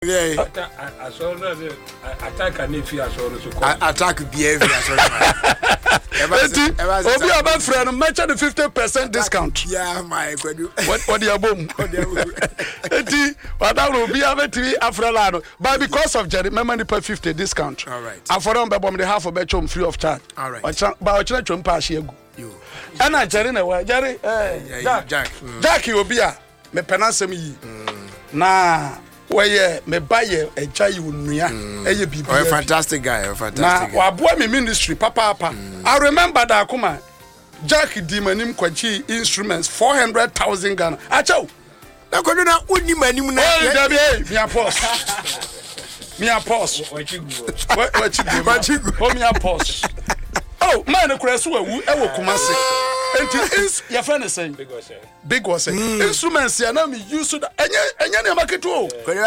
Yeah. Attack and if you are so attack behavior. Obi aba friend mention the 50% discount. Yeah, my God. What your boom? Eti wada Obi aba 3 afrelano. But because of Jerry, remember the 50 discount. All right. Afro be bom the half of betchum free of charge. All right. Ba o chira chom pa ahegu. Yo. Ana Jerry na wa Jerry Jack Obi a me penasem yi. Na where me buy a chai unuya a fantastic guy, a fantastic guy. Wa me ministry papa. I remember that kuma Jack Dimanim Kwachi instruments 400,000 Ghana. Acho. Na ko na uni manim na. Me a pause. What you me a pause. Oh, man, Kresu e wo Kumasi. Enti your friend is saying big was saying instruments ya na me use that enya na market o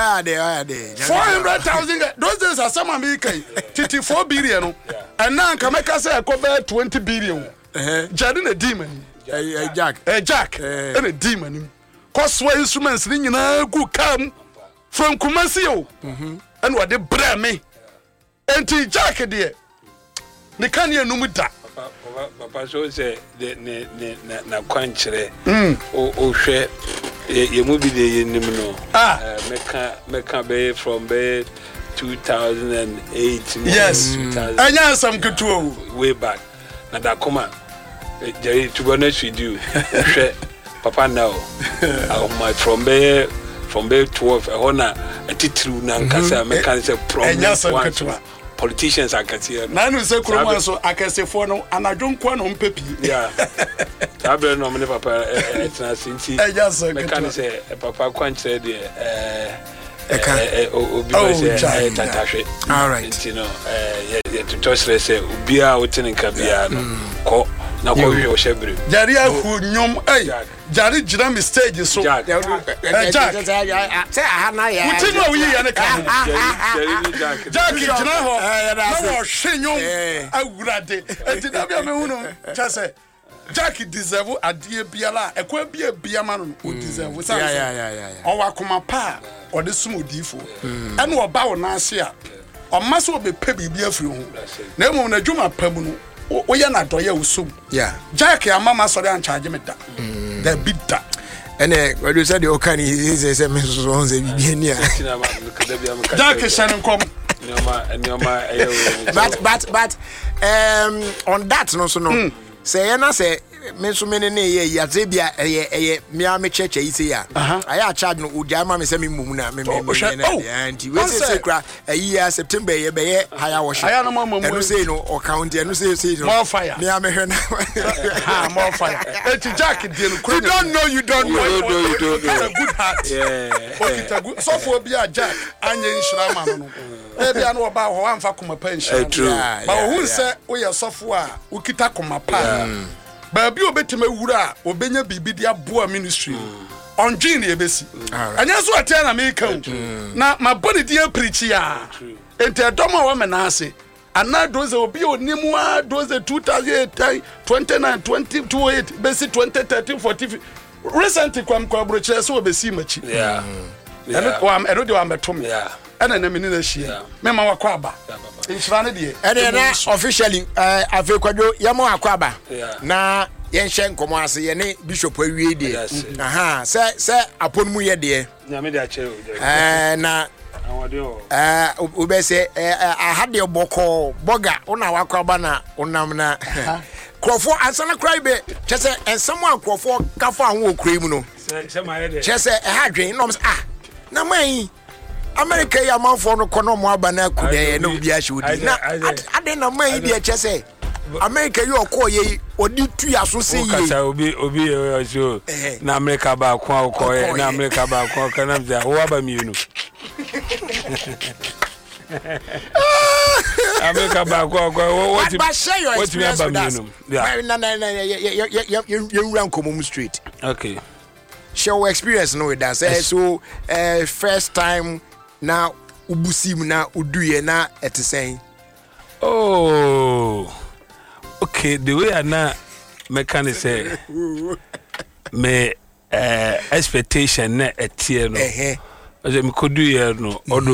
400,000 those days are some American 34 billion and now can make us say 20 billion jadi na demon Jack and a demon cause why instruments ni nyina gu kam from Kumasi o and what they bra me enti Jack there ne kan ye numu da Papa so say na kwanchire o hwe ye mu bi de yenim no meka be from be 2008 yes anya some kutu way back na da koma Jerry to be honest with you hwe papa now my from be 12 hona atitru na nkasa meka say problem politicians are katia na no say kromo so akasefo no anadwonkwa no mpepi yeah tabe no me papa etna sinti me kan say papa kwanchire de obi say tatahwe all right you know to touch say obi a wotin nka bia no ko na ko hwe o shebre jari ahu nyom jari jira me stage so Jack say aha na ya wotin no wi ya ne ka Jack jira ho na wo hwe nyom awurade enti da bia me hu no cha say Jack deserve adie biala ekwa bia ma no o deserve say o wa koma pa o de sumodifo ene o ba wo na ase a o ma so be pe bibia afiri ho na emu na dwuma pamu no o ya na doye usum Jack ya mama so dey an charge me da the big da ene what you said you can say me so on say bibia ni a Jack shanin kom but on that no so no say na say me so me ne ya zebia me am church yi say ya I charge no udia ma me say me mum na me anti we say kra year September ye be ye higher worship aya no mum and say no o count and say more fire me am here na more fire eti Jack dey no you don't know you don't a good heart okay ta good so for bia Jack anye nhira ma no e bia no ba ho amfa koma pa nhira ba hu se wo ye sofo a ukita koma pa Baby obetima wura obenya bibi dia boa ministry onjin na ebesi anya so atia na me kan na ma body dia preach ya ente domo wa me na ase ana doze obi onimu a doze 2008 29 2028 besi 2013 40 recently kwam kwa broche so obesi machi eno de wa metom ana na me ni na hia me ma wakwa aba insurance de na officially afekwadwo yamo akwaba na yenhye nkomo ase ye ne bishop awie de se aponmu ye de nyame de ache na obese ahade boko boga una wakwaba na unam na krofo ansana kraibe chese ensamo akrofo kafa ho okrai no chese hadwen no na man America ya manfo no kono mo aba na kude na obi ahye odi na ade na man bi chese America yo ko ye odi tu ya so se ye kasa obi so na America ba kwa ko na America ba kwa kana mza wo aba mienu America ba kwa what me aba mienu you run Komom Street okay share your experience no with that so first time na ubusim na uduye na etisen oh okay the way I na mechanic say me expectation na etie no ase me kodu ye no